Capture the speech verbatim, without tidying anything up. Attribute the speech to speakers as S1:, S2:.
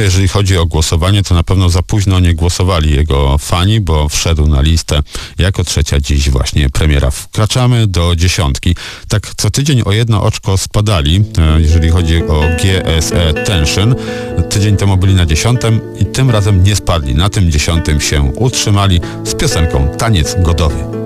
S1: No jeżeli chodzi o głosowanie, to na pewno za późno nie głosowali jego fani, bo wszedł na listę jako trzecia dziś właśnie premiera. Wkraczamy do dziesiątki. Tak co tydzień o jedno oczko spadali, jeżeli chodzi o G S E Tension. Tydzień temu byli na dziesiątym i tym razem nie spadli. Na tym dziesiątym się utrzymali z piosenką Taniec Godowy.